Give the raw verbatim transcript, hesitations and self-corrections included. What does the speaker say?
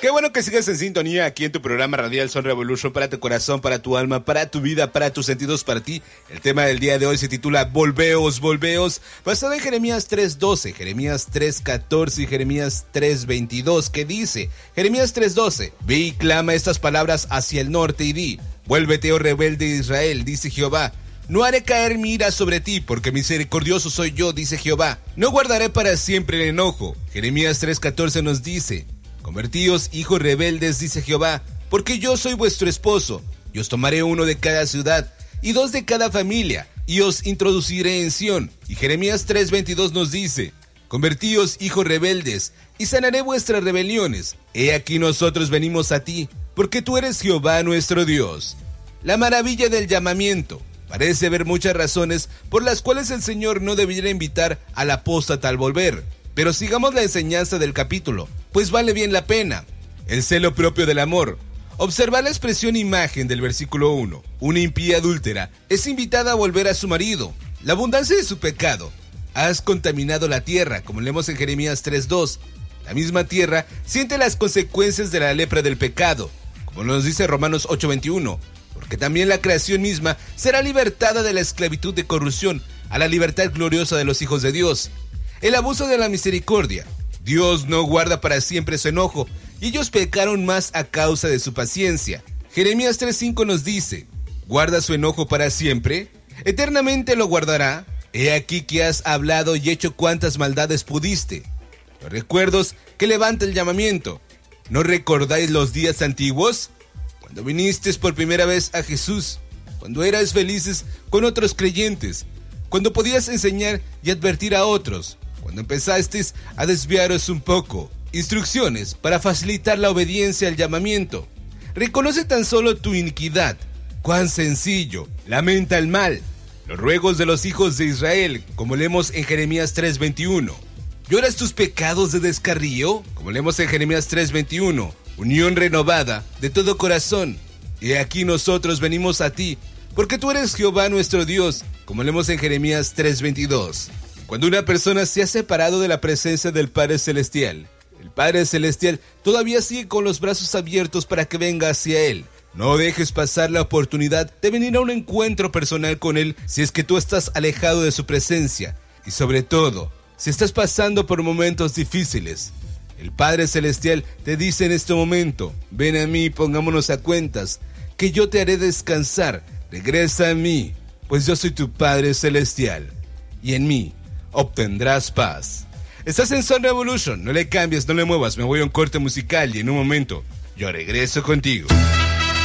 Qué bueno que sigas en sintonía aquí en tu programa radial Son Revolution, para tu corazón, para tu alma, para tu vida, para tus sentidos, para ti. El tema del día de hoy se titula Volveos, volveos, basado en Jeremías tres doce, Jeremías tres catorce y Jeremías tres veintidós, que dice, Jeremías tres doce, ve y clama estas palabras hacia el norte y di, vuélvete, oh rebelde de Israel, dice Jehová. No haré caer mi ira sobre ti, porque misericordioso soy yo, dice Jehová. No guardaré para siempre el enojo. Jeremías tres catorce nos dice, convertíos, hijos rebeldes, dice Jehová, porque yo soy vuestro esposo, y os tomaré uno de cada ciudad, y dos de cada familia, y os introduciré en Sión. Y Jeremías tres veintidós nos dice, convertíos, hijos rebeldes, y sanaré vuestras rebeliones. He aquí nosotros venimos a ti, porque tú eres Jehová nuestro Dios. La maravilla del llamamiento. Parece haber muchas razones por las cuales el Señor no debiera invitar al apóstata al volver. Pero sigamos la enseñanza del capítulo, pues vale bien la pena. El celo propio del amor. Observa la expresión imagen del versículo uno. Una impía adúltera es invitada a volver a su marido. La abundancia de su pecado. Has contaminado la tierra, como leemos en Jeremías tres dos. La misma tierra siente las consecuencias de la lepra del pecado, como nos dice Romanos ocho veintiuno. Porque también la creación misma será libertada de la esclavitud de corrupción a la libertad gloriosa de los hijos de Dios. El abuso de la misericordia. Dios no guarda para siempre su enojo, y ellos pecaron más a causa de su paciencia. Jeremías tres cinco nos dice, ¿guarda su enojo para siempre? ¿Eternamente lo guardará? He aquí que has hablado y hecho cuantas maldades pudiste. Los recuerdos que levanta el llamamiento. ¿No recordáis los días antiguos? Cuando viniste por primera vez a Jesús, cuando eras felices con otros creyentes, cuando podías enseñar y advertir a otros, cuando empezasteis a desviaros un poco. Instrucciones para facilitar la obediencia al llamamiento. Reconoce tan solo tu iniquidad. Cuán sencillo. Lamenta el mal. Los ruegos de los hijos de Israel, como leemos en Jeremías tres veintiuno. ¿Lloras tus pecados de descarrío? Como leemos en Jeremías tres veintiuno. Unión renovada de todo corazón. Y aquí nosotros venimos a ti, porque tú eres Jehová nuestro Dios, como leemos en Jeremías tres veintidós. Cuando una persona se ha separado de la presencia del Padre Celestial, el Padre Celestial todavía sigue con los brazos abiertos para que venga hacia Él. No dejes pasar la oportunidad de venir a un encuentro personal con Él si es que tú estás alejado de su presencia. Y sobre todo, si estás pasando por momentos difíciles, el Padre Celestial te dice en este momento, ven a mí, pongámonos a cuentas, que yo te haré descansar, regresa a mí, pues yo soy tu Padre Celestial, y en mí obtendrás paz. Estás en Son Revolution, no le cambies, no le muevas, me voy a un corte musical y en un momento yo regreso contigo.